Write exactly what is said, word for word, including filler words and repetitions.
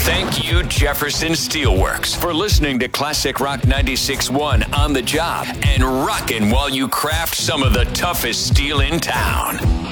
Thank you, Jefferson Steelworks, for listening to Classic Rock ninety-six point one On the Job and rocking while you craft some of the toughest steel in town.